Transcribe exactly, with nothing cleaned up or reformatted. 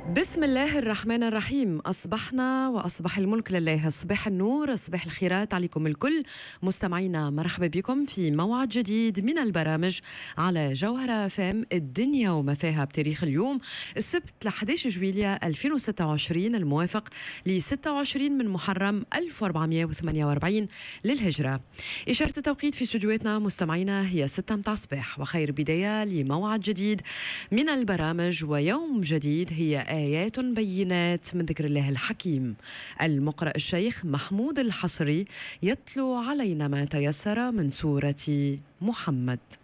بسم الله الرحمن الرحيم. أصبحنا وأصبح الملك لله، أصبح النور، أصبح الخيرات عليكم الكل. مستمعينا مرحبا بكم في موعد جديد من البرامج على جوهرة فام الدنيا وما فيها بتاريخ اليوم السبت أحد عشر جويلية ألفين وستة وعشرين الموافق ل ستة وعشرين من محرم ألف وأربعمئة وثمانية وأربعين للهجرة. إشارة التوقيت في استديوهاتنا مستمعينا هي ستة متاع الصباح، وخير بداية لموعد جديد من البرامج ويوم جديد هي آيات بينات من ذكر الله الحكيم. المقرأ الشيخ محمود الحصري يتلو علينا ما تيسر من سورة محمد.